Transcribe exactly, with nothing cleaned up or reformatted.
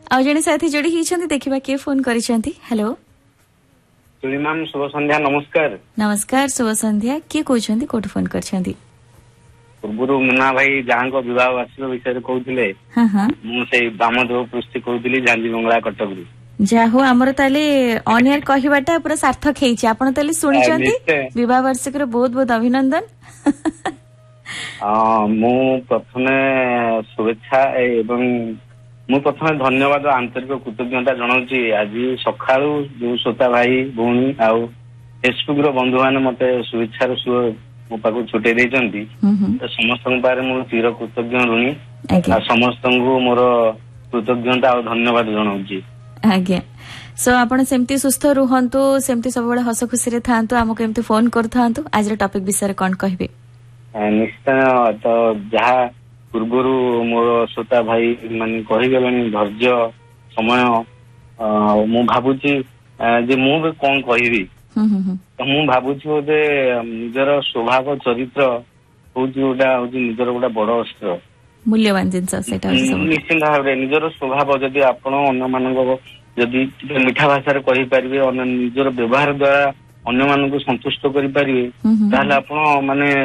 ଆଉ ଜଣେ ସାଥୀ ଯୋଡି ହେଇଛନ୍ତି ଦେଖିବା କିଏ ଫୋନ କରିଛନ୍ତି। ହ୍ୟାଲୋ ତୁଳି ମ୍ୟାମ୍ ଶୁଭ ସନ୍ଧ୍ୟା ନମସ୍କାର। ନମସ୍କାର ଶୁଭ ସନ୍ଧ୍ୟା କିଏ କହୁଛନ୍ତି କୋଉଠୁ ଫୋନ କରିଛନ୍ତି? ପୂର୍ବରୁ ମୁନା ଭାଇ ଯାହାଙ୍କ ବିବାହ ବାର୍ଷିକ ବିଷୟରେ କହୁଥିଲେ ହଁ ହଁ ମୁଁ ସେଇ ବାମଦେବ ପୃଷ୍ଟି କହୁଥିଲି ଝାଞ୍ଜି ବଙ୍ଗଳା କଟକରୁ। ଯାହା ହଉ ଆମର ତାହେଲେ ଅନ୍ ଏୟାର କହିବାଟା ପୁରା ସାର୍ଥକ ହେଇଛି। ଆପଣ ତାହେଲେ ଶୁଣିଛନ୍ତି ବିବାହ ବାର୍ଷିକର ବହୁତ ବହୁତ ଅଭିନନ୍ଦନ। ମୁଁ ପ୍ରଥମେ ଶୁଭେଚ୍ଛା ଏବଂ ମୁଁ ପ୍ରଥମେ ଧନ୍ୟବାଦ ଆନ୍ତରିକ କୃତଜ୍ଞତା ଜଣାଉଛି। ଆଜି ସକାଳୁ ଯୋଉ ଶ୍ରୋତା ଭାଇ ଭଉଣୀ ଆଉ ଫେସବୁକ ର ବନ୍ଧୁ ମାନେ ମତେ ଶୁଭେଚ୍ଛାର ସୁଅ ମୋ ପାଖକୁ ଛୁଟେଇ ଦେଇଛନ୍ତି। ସମସ୍ତଙ୍କ ପାଖରେ ମୁଁ ଚିର କୃତଜ୍ଞ ଋଣୀ ଆଉ ସମସ୍ତଙ୍କୁ ମୋର କୃତଜ୍ଞତା ଆଉ ଧନ୍ୟବାଦ ଜଣାଉଛି। ଆଜ୍ଞା ସୋ ଆପଣ ସେମିତି ସୁସ୍ଥ ରୁହନ୍ତୁ, ସେମିତି ସବୁବେଳେ ହସ ଖୁସିରେ ଥାନ୍ତୁ, ଆମକୁ ଏମିତି ଫୋନ କରୁଥାନ୍ତୁ। ଆଜିର ଟପିକ ବିଷୟରେ କଣ କହିବେ? ନିଶ୍ଚୟ ତ ଯାହା ପୂର୍ବରୁ ମୋର ଶ୍ରୋତା ଭାଇ ମାନେ କହିଗଲେଣି ଧୈର୍ଯ୍ୟ ସମୟ ମୁଁ ଭାବୁଛି ଯେ ମୁଁ ବି କଣ କହିବି ତ ମୁଁ ଭାବୁଛି ବୋଧେ ନିଜର ସ୍ୱଭାବ ଚରିତ୍ର ହଉଛି ଗୋଟା ହଉଛି ନିଜର ଗୋଟେ ବଡ ଅସ୍ତ୍ର, ମୂଲ୍ୟବାନ ଜିନିଷ ସେଇଟା। ନିଶ୍ଚିନ୍ତ ଭାବରେ ନିଜର ସ୍ୱଭାବ ଯଦି ଆପଣ ଅନ୍ୟମାନଙ୍କ ଯଦି ଟିକେ ମିଠା ଭାଷାରେ କହିପାରିବେ, ନିଜର ବ୍ୟବହାର ଦ୍ଵାରା ଅନ୍ୟମାନଙ୍କୁ ସନ୍ତୁଷ୍ଟ କରିପାରିବେ ତାହେଲେ ଆପଣ ମାନେ